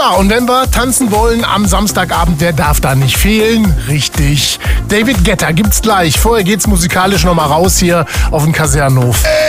Ja, und wenn wir tanzen wollen am Samstagabend, wer darf da nicht fehlen? Richtig, David Guetta gibt's gleich. Vorher geht's musikalisch nochmal raus hier auf den Kasernhof.